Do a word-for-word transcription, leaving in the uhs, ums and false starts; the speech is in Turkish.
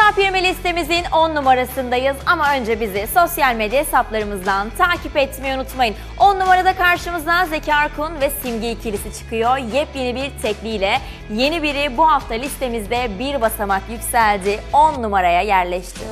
Zeka Primi listemizin on numarasındayız ama önce bizi sosyal medya hesaplarımızdan takip etmeyi unutmayın. on numarada karşımıza Zeki Arkun ve Simge ikilisi çıkıyor. Yepyeni bir tekliyle yeni biri bu hafta listemizde bir basamak yükseldi, on numaraya yerleşti.